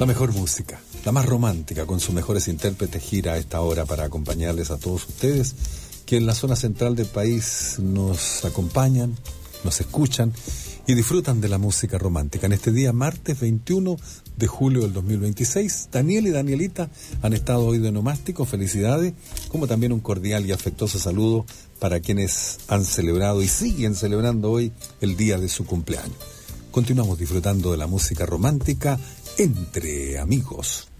La mejor música, la más romántica, con sus mejores intérpretes, gira a esta hora para acompañarles a todos ustedes que en la zona central del país nos acompañan, nos escuchan y disfrutan de la música romántica. En este día, martes 21 de julio del 2026, Daniel y Danielita han estado hoy de nomástico. Felicidades, como también un cordial y afectuoso saludo para quienes han celebrado y siguen celebrando hoy el día de su cumpleaños. Continuamos disfrutando de la música romántica entre amigos.